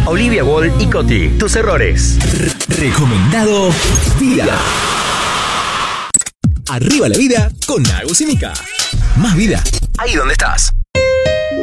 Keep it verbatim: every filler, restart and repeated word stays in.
Olivia Wall y Coti. Tus errores. Recomendado Vida. Arriba la vida con Agus y Mica. Más vida ahí donde estás.